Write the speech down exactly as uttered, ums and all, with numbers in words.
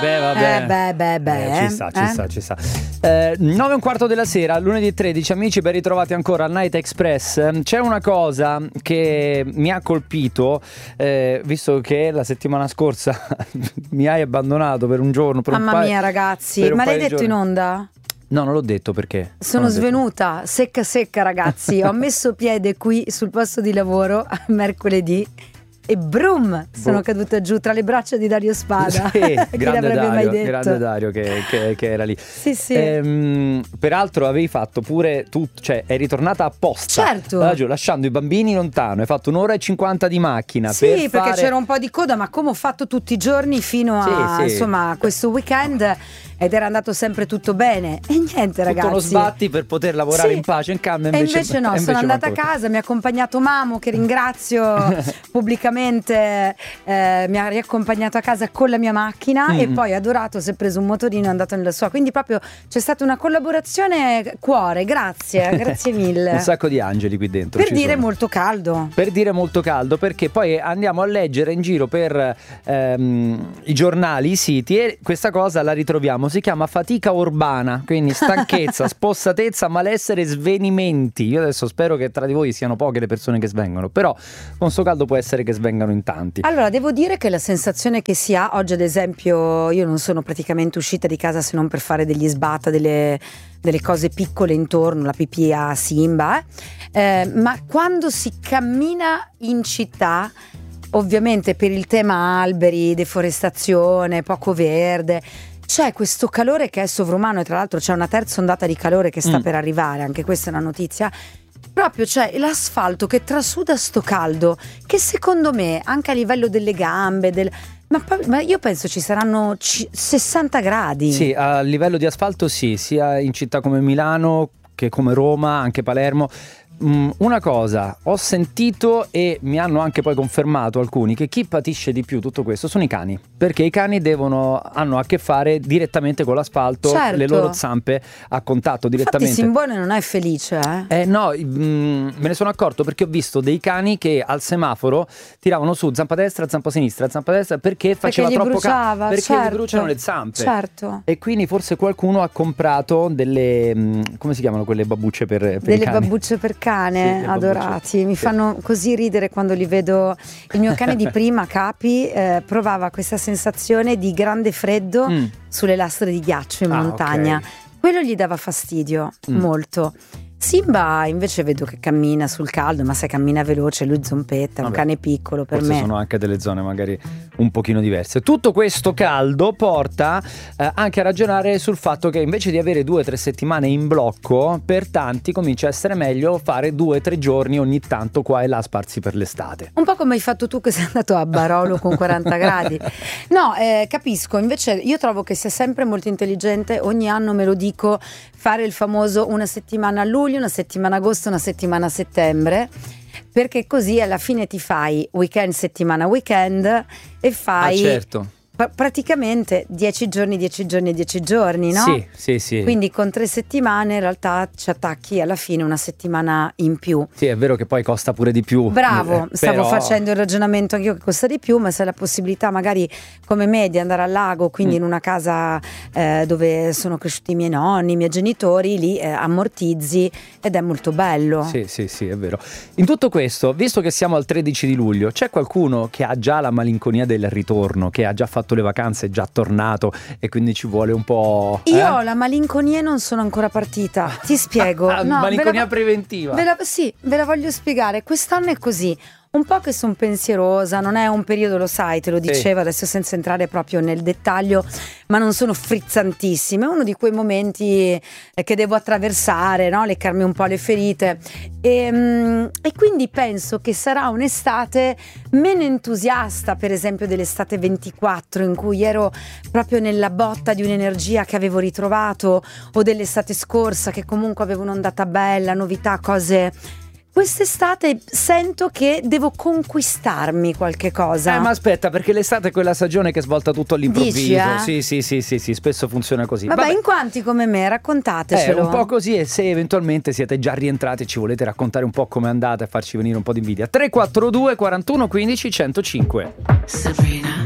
beh, vabbè. Eh, beh, beh, beh. Eh, ci sta, ci eh? sta, ci sta. Eh, nove e un quarto della sera, lunedì tredici, amici, ben ritrovati ancora al Night Express. C'è una cosa che mi ha colpito, eh, visto che la settimana scorsa mi hai abbandonato per un giorno. Per Mamma un paio, mia, ragazzi, ma l'hai detto giorni. in onda? No, non l'ho detto perché. Sono svenuta, secca secca, ragazzi. Ho messo piede qui sul posto di lavoro mercoledì e brum, sono Boh. caduta giù tra le braccia di Dario Spada. Sì, Chi grande l'avrebbe mai Dario, detto? grande Dario che, che, che era lì. Sì, sì. Ehm, peraltro avevi fatto pure tu, cioè è ritornata apposta. Certo. Laggiù, lasciando i bambini lontano, hai fatto un'ora e cinquanta di macchina. Sì, per perché fare... c'era un po' di coda, ma come ho fatto tutti i giorni fino a Sì, sì. insomma questo weekend, ed era andato sempre tutto bene. E niente, ragazzi. Tutto uno sbatti per poter lavorare Sì. in pace, in calma. E Invece, invece no, invece sono andata manco- a casa, mi ha accompagnato Mamo, che ringrazio pubblicamente, eh, mi ha riaccompagnato a casa con la mia macchina, Mm. e poi Adorato si è preso un motorino e è andato nella sua. Quindi proprio c'è stata una collaborazione cuore, grazie, grazie mille. Un sacco di angeli qui dentro. Per ci dire sono. molto caldo. Per dire molto caldo, perché poi andiamo a leggere in giro per ehm, i giornali, i siti, e questa cosa la ritroviamo. Si chiama fatica urbana, quindi stanchezza, spossatezza, malessere, svenimenti. Io adesso spero che tra di voi siano poche le persone che svengono, però con sto caldo può essere che svengano in tanti. Allora, devo dire che la sensazione che si ha oggi, ad esempio, io non sono praticamente uscita di casa se non per fare degli sbata, delle, delle cose piccole intorno, la pipì a Simba, eh? Eh, ma quando si cammina in città, ovviamente per il tema alberi, deforestazione, poco verde, c'è questo calore che è sovrumano, e tra l'altro c'è una terza ondata di calore che sta Mm. per arrivare, anche questa è una notizia. Proprio c'è l'asfalto che trasuda sto caldo, che secondo me anche a livello delle gambe, del... ma, poi- ma io penso ci saranno ci- sessanta gradi. Sì, a livello di asfalto sì, sia in città come Milano che come Roma, anche Palermo. Mm, una cosa, ho sentito e mi hanno anche poi confermato alcuni che chi patisce di più tutto questo sono i cani, perché i cani devono, hanno a che fare direttamente con l'asfalto, Certo. le loro zampe a contatto Infatti direttamente. Simbone non è felice, eh? Eh no, mm, me ne sono accorto perché ho visto dei cani che al semaforo tiravano su zampa destra, zampa sinistra, zampa destra, perché faceva gli troppo bruciava, caldo, perché certo. gli bruciano le zampe. Certo. E quindi forse qualcuno ha comprato delle, mm, come si chiamano quelle babbucce per, per i Delle cani? babbucce per cane, Sì, le babbucce. adorati, mi Sì. fanno così ridere quando li vedo. Il mio cane di prima, Capi, eh, provava questa sensazione di grande freddo Mm. sulle lastre di ghiaccio in Ah, montagna. ok. Quello gli dava fastidio, Mm. molto. Simba invece vedo che cammina sul caldo, ma se cammina veloce, lui zompetta, è un Vabbè, cane piccolo per Forse me. sono anche delle zone magari un pochino diverse. Tutto questo caldo porta eh, anche a ragionare sul fatto che invece di avere due o tre settimane in blocco, per tanti comincia a essere meglio fare due o tre giorni ogni tanto qua e là sparsi per l'estate. Un po' come hai fatto tu che sei andato a Barolo con quaranta gradi. No, eh, capisco, invece io trovo che sia sempre molto intelligente, ogni anno me lo dico, fare il famoso una settimana a luglio, una settimana a agosto, una settimana a settembre, perché così alla fine ti fai weekend, settimana, weekend, e fai Ah, certo. pra- praticamente dieci giorni, dieci giorni, dieci giorni, no? Sì, sì, sì. Quindi con tre settimane in realtà ci attacchi alla fine una settimana in più. Sì, è vero che poi costa pure di più. Bravo, eh, stavo però- facendo il ragionamento anch'io che costa di più, ma se hai la possibilità magari come me di andare al lago, quindi Mm. in una casa eh, dove sono cresciuti i miei nonni, i miei genitori, lì eh, ammortizzi ed è molto bello. Sì, sì, sì, è vero. In tutto questo, visto che siamo al tredici di luglio, c'è qualcuno che ha già la malinconia del ritorno, che ha già fatto le vacanze, è già tornato e quindi ci vuole un po'... Io eh? ho la malinconia e non sono ancora partita, ti spiego. Ah, No, malinconia ve la- preventiva. ve la- sì, ve la voglio spiegare. Quest'anno è così. Un po' che sono pensierosa, non è un periodo, lo sai, te lo dicevo, adesso senza entrare proprio nel dettaglio, ma non sono frizzantissima, è uno di quei momenti eh, che devo attraversare, no? Leccarmi un po' le ferite e, mm, e quindi penso che sarà un'estate meno entusiasta, per esempio dell'estate ventiquattro, in cui ero proprio nella botta di un'energia che avevo ritrovato, o dell'estate scorsa che comunque avevo un'ondata bella, novità, cose... Quest'estate sento che devo conquistarmi qualche cosa. Eh, ma aspetta, perché l'estate è quella stagione che svolta tutto all'improvviso. Dici, eh? Sì, sì, sì, sì, sì, spesso funziona così. Vabbè, in quanti come me, È raccontatecelo. un po' così, e se eventualmente siete già rientrati e ci volete raccontare un po' com'è andata e farci venire un po' di invidia. tre quattro due quarantuno quindici centocinque. Sabrina.